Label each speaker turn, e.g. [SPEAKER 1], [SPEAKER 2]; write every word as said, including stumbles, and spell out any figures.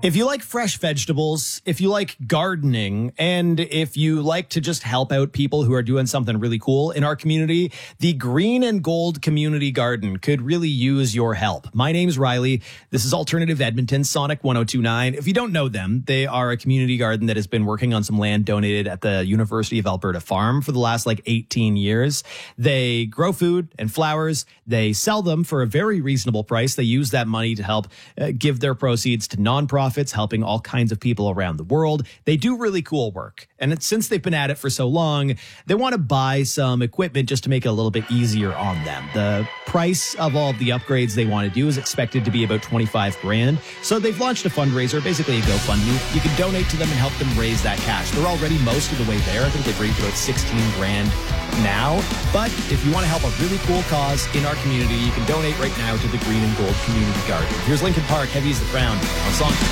[SPEAKER 1] If you like fresh vegetables, if you like gardening, and if you like to just help out people who are doing something really cool in our community, the Green and Gold Community Garden could really use your help. My name's Riley. This is Alternative Edmonton, Sonic one oh two point nine. If you don't know them, they are a community garden that has been working on some land donated at the University of Alberta Farm for the last like eighteen years. They grow food and flowers. They sell them for a very reasonable price. They use that money to help uh, give their proceeds to nonprofits, helping all kinds of people around the world. They do really cool work. And it's, since they've been at it for so long, they want to buy some equipment just to make it a little bit easier on them. The price of all of the upgrades they want to do is expected to be about twenty-five grand. So they've launched a fundraiser, basically a GoFundMe. You can donate to them and help them raise that cash. They're already most of the way there. I think they've raised about sixteen grand now. But if you want to help a really cool cause in our community, you can donate right now to the Green and Gold Community Garden. Here's Lincoln Park, Heavy as the Crown on Sonic.